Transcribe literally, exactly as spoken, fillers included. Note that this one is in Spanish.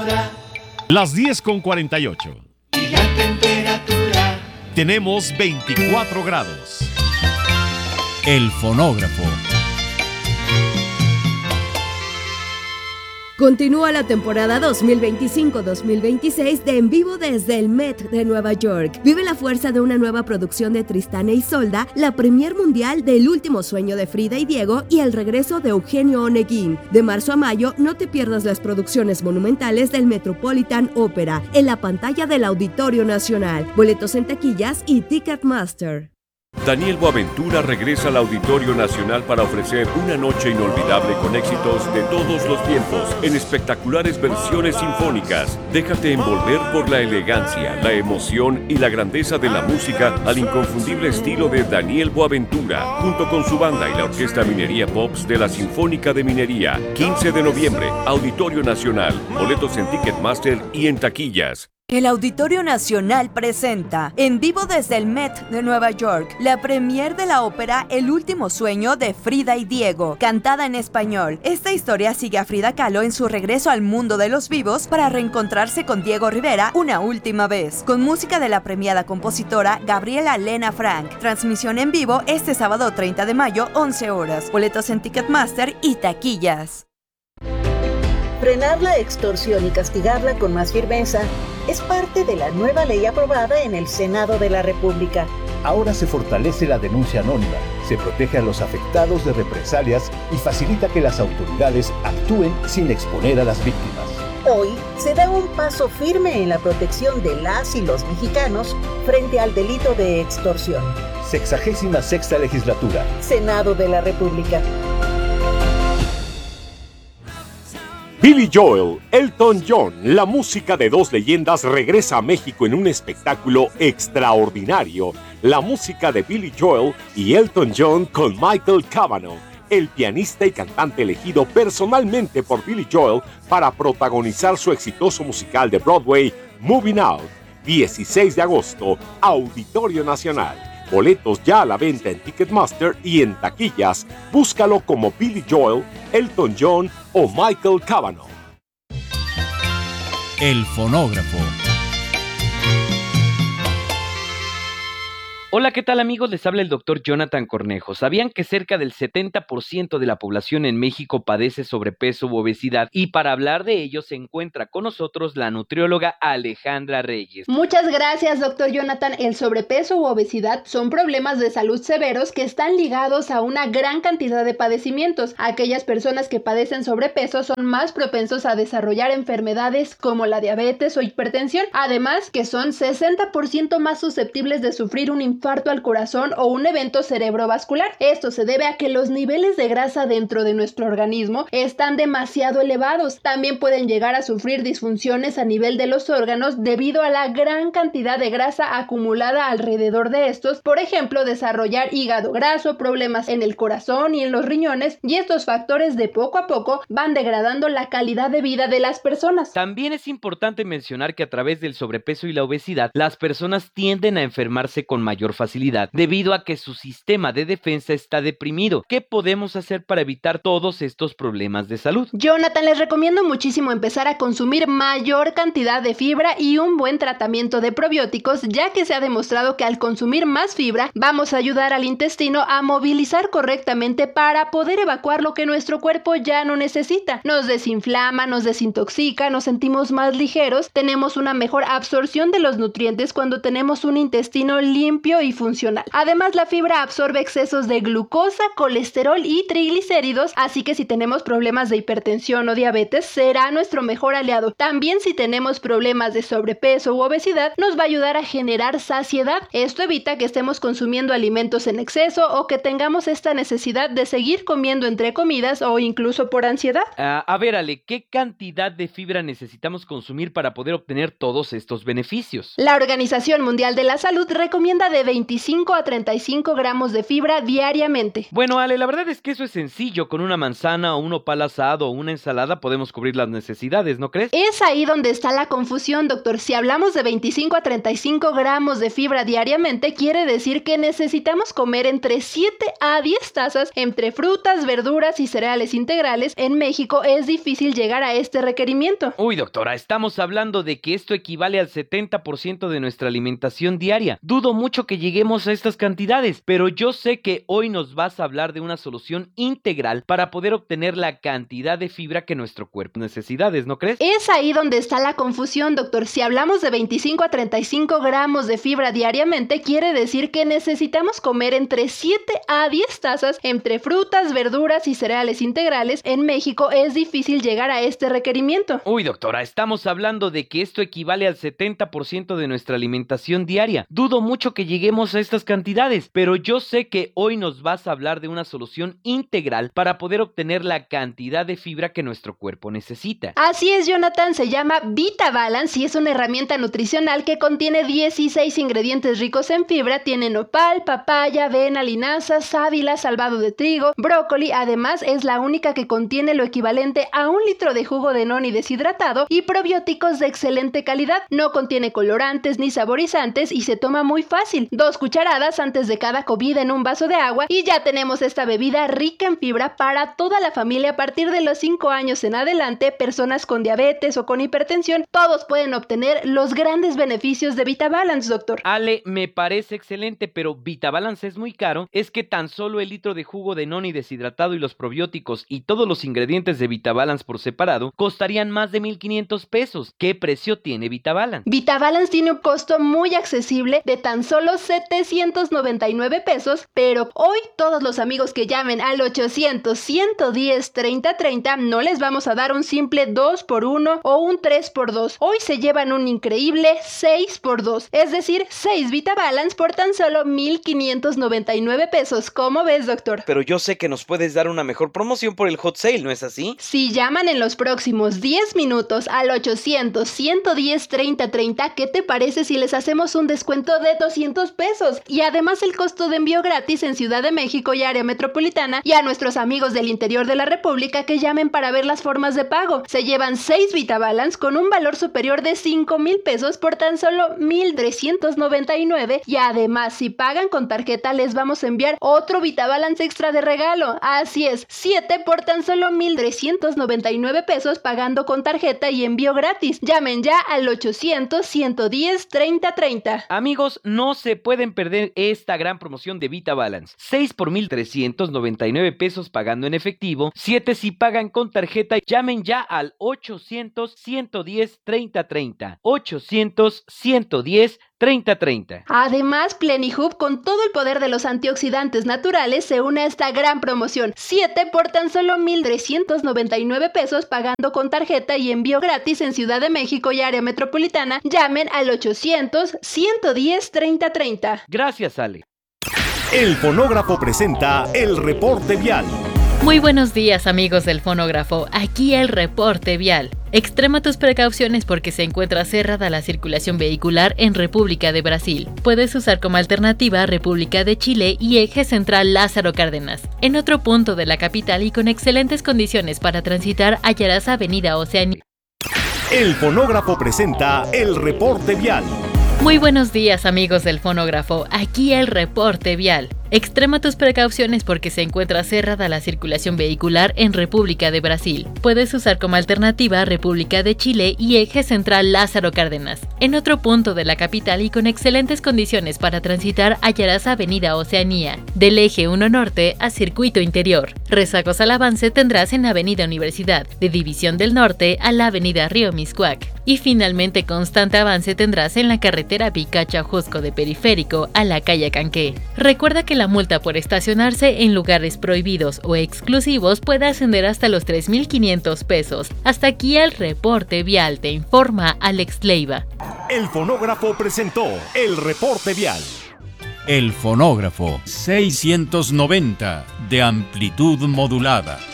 Las diez con cuarenta y ocho. Y la temperatura. Tenemos veinticuatro grados. El fonógrafo. Continúa la temporada dos mil veinticinco dos mil veintiséis de En Vivo desde el Met de Nueva York. Vive la fuerza de una nueva producción de Tristán e Isolda, la premier mundial del Último Sueño de Frida y Diego y el regreso de Eugenio Oneguín. De marzo a mayo, no te pierdas las producciones monumentales del Metropolitan Opera en la pantalla del Auditorio Nacional. Boletos en taquillas y Ticketmaster. Daniel Boaventura regresa al Auditorio Nacional para ofrecer una noche inolvidable con éxitos de todos los tiempos en espectaculares versiones sinfónicas. Déjate envolver por la elegancia, la emoción y la grandeza de la música al inconfundible estilo de Daniel Boaventura, junto con su banda y la Orquesta Minería Pops de la Sinfónica de Minería. quince de noviembre, Auditorio Nacional. Boletos en Ticketmaster y en taquillas. El Auditorio Nacional presenta, en vivo desde el Met de Nueva York, la premier de la ópera El Último Sueño de Frida y Diego, cantada en español. Esta historia sigue a Frida Kahlo en su regreso al mundo de los vivos para reencontrarse con Diego Rivera una última vez, con música de la premiada compositora Gabriela Lena Frank. Transmisión en vivo este sábado treinta de mayo, once horas. Boletos en Ticketmaster y taquillas. Frenar la extorsión y castigarla con más firmeza es parte de la nueva ley aprobada en el Senado de la República. Ahora se fortalece la denuncia anónima, se protege a los afectados de represalias y facilita que las autoridades actúen sin exponer a las víctimas. Hoy se da un paso firme en la protección de las y los mexicanos frente al delito de extorsión. Sexagésima sexta legislatura. Senado de la República. Billy Joel, Elton John, la música de dos leyendas regresa a México en un espectáculo extraordinario. La música de Billy Joel y Elton John con Michael Cavanaugh, el pianista y cantante elegido personalmente por Billy Joel para protagonizar su exitoso musical de Broadway, Moving Out. dieciséis de agosto, Auditorio Nacional. Boletos ya a la venta en Ticketmaster y en taquillas. Búscalo como Billy Joel, Elton John o Michael Cavanaugh. El fonógrafo. Hola, ¿qué tal amigos? Les habla el doctor Jonathan Cornejo. ¿Sabían que cerca del setenta por ciento de la población en México padece sobrepeso u obesidad? Y para hablar de ello se encuentra con nosotros la nutrióloga Alejandra Reyes. Muchas gracias, doctor Jonathan. El sobrepeso u obesidad son problemas de salud severos que están ligados a una gran cantidad de padecimientos. Aquellas personas que padecen sobrepeso son más propensos a desarrollar enfermedades como la diabetes o hipertensión. Además, que son sesenta por ciento más susceptibles de sufrir un infarto al corazón o un evento cerebrovascular. Esto se debe a que los niveles de grasa dentro de nuestro organismo están demasiado elevados. También pueden llegar a sufrir disfunciones a nivel de los órganos debido a la gran cantidad de grasa acumulada alrededor de estos. Por ejemplo, desarrollar hígado graso, problemas en el corazón y en los riñones, y estos factores de poco a poco van degradando la calidad de vida de las personas. También es importante mencionar que a través del sobrepeso y la obesidad, las personas tienden a enfermarse con mayor facilidad debido a que su sistema de defensa está deprimido. ¿Qué podemos hacer para evitar todos estos problemas de salud? Jonathan, les recomiendo muchísimo empezar a consumir mayor cantidad de fibra y un buen tratamiento de probióticos, ya que se ha demostrado que al consumir más fibra vamos a ayudar al intestino a movilizar correctamente para poder evacuar lo que nuestro cuerpo ya no necesita. Nos desinflama, nos desintoxica, nos sentimos más ligeros, tenemos una mejor absorción de los nutrientes cuando tenemos un intestino limpio y funcional. Además, la fibra absorbe excesos de glucosa, colesterol y triglicéridos, así que si tenemos problemas de hipertensión o diabetes, será nuestro mejor aliado. También si tenemos problemas de sobrepeso u obesidad, nos va a ayudar a generar saciedad. Esto evita que estemos consumiendo alimentos en exceso o que tengamos esta necesidad de seguir comiendo entre comidas o incluso por ansiedad. Uh, a ver, Ale, ¿qué cantidad de fibra necesitamos consumir para poder obtener todos estos beneficios? La Organización Mundial de la Salud recomienda de veinticinco a treinta y cinco gramos de fibra diariamente. Bueno, Ale, la verdad es que eso es sencillo. Con una manzana o un nopal asado o una ensalada podemos cubrir las necesidades, ¿no crees? Es ahí donde está la confusión, doctor. Si hablamos de veinticinco a treinta y cinco gramos de fibra diariamente, quiere decir que necesitamos comer entre siete a diez tazas entre frutas, verduras y cereales integrales. En México es difícil llegar a este requerimiento. Uy, doctora, estamos hablando de que esto equivale al setenta por ciento de nuestra alimentación diaria. Dudo mucho que lleguemos a estas cantidades, pero yo sé que hoy nos vas a hablar de una solución integral para poder obtener la cantidad de fibra que nuestro cuerpo necesidades, ¿no crees? Es ahí donde está la confusión, doctor. Si hablamos de veinticinco a treinta y cinco gramos de fibra diariamente, quiere decir que necesitamos comer entre siete a diez tazas entre frutas, verduras y cereales integrales. En México es difícil llegar a este requerimiento. Uy, doctora, estamos hablando de que esto equivale al setenta por ciento de nuestra alimentación diaria. Dudo mucho que lleguemos a estas cantidades, pero yo sé que hoy nos vas a hablar de una solución integral para poder obtener la cantidad de fibra que nuestro cuerpo necesita. Así es, Jonathan, se llama VitaBalance y es una herramienta nutricional que contiene dieciséis ingredientes ricos en fibra. Tiene nopal, papaya, avena, linaza, sábila, salvado de trigo, brócoli. Además, es la única que contiene lo equivalente a un litro de jugo de noni deshidratado y probióticos de excelente calidad. No contiene colorantes ni saborizantes y se toma muy fácil. Dos cucharadas antes de cada comida en un vaso de agua y ya tenemos esta bebida rica en fibra para toda la familia a partir de los cinco años en adelante. Personas con diabetes o con hipertensión, todos pueden obtener los grandes beneficios de VitaBalance, doctor. Ale, me parece excelente, pero VitaBalance es muy caro. Es que tan solo el litro de jugo de noni deshidratado y los probióticos y todos los ingredientes de VitaBalance por separado costarían más de mil quinientos pesos. ¿Qué precio tiene VitaBalance? VitaBalance tiene un costo muy accesible de tan solo setecientos noventa y nueve pesos, pero hoy todos los amigos que llamen al ochocientos, ciento diez, treinta treinta no les vamos a dar un simple dos por uno o un tres por dos. Hoy se llevan un increíble seis por dos, es decir, seis VitaBalance por tan solo mil quinientos noventa y nueve pesos. ¿Cómo ves, doctor? Pero yo sé que nos puedes dar una mejor promoción por el hot sale, ¿no es así? Si llaman en los próximos diez minutos al ochocientos, ciento diez, treinta treinta, ¿qué te parece si les hacemos un descuento de doscientos pesos? Y además el costo de envío gratis en Ciudad de México y área metropolitana, y a nuestros amigos del interior de la República que llamen para ver las formas de pago. Se llevan seis VitaBalance con un valor superior de cinco mil pesos por tan solo mil trescientos noventa y nueve, y además si pagan con tarjeta les vamos a enviar otro VitaBalance extra de regalo. Así es, siete por tan solo mil trescientos noventa y nueve pesos pagando con tarjeta y envío gratis. Llamen ya al ochocientos, ciento diez, treinta treinta. Amigos, no se pueden perder esta gran promoción de VitaBalance. seis por mil trescientos noventa y nueve pesos pagando en efectivo, siete si pagan con tarjeta. Llamen ya al ochocientos, ciento diez, treinta treinta. ochocientos, ciento diez, treinta treinta. Además, Plenihub, con todo el poder de los antioxidantes naturales, se une a esta gran promoción. siete por tan solo mil trescientos noventa y nueve pesos pagando con tarjeta y envío gratis en Ciudad de México y área metropolitana. Llamen al ochocientos, ciento diez, treinta treinta. Gracias, Ale. El Fonógrafo presenta el reporte vial. Muy buenos días, amigos del Fonógrafo, aquí el reporte vial. Extrema tus precauciones porque se encuentra cerrada la circulación vehicular en República de Brasil. Puedes usar como alternativa República de Chile y Eje Central Lázaro Cárdenas. En otro punto de la capital y con excelentes condiciones para transitar hallarás Avenida Oceanía. El Fonógrafo presenta el reporte vial. Muy buenos días, amigos del Fonógrafo, aquí el reporte vial. Extrema tus precauciones porque se encuentra cerrada la circulación vehicular en República de Brasil. Puedes usar como alternativa República de Chile y Eje Central Lázaro Cárdenas. En otro punto de la capital y con excelentes condiciones para transitar hallarás Avenida Oceanía, del Eje uno Norte a Circuito Interior. Rezagos al avance tendrás en Avenida Universidad, de División del Norte a la Avenida Río Miscuac. Y finalmente constante avance tendrás en la carretera Picacho-Ajusco de Periférico a la calle Canqué. Recuerda que la multa por estacionarse en lugares prohibidos o exclusivos puede ascender hasta los tres mil quinientos pesos. Hasta aquí el reporte vial, te informa Alex Leiva. El Fonógrafo presentó el reporte vial. El Fonógrafo seiscientos noventa de amplitud modulada.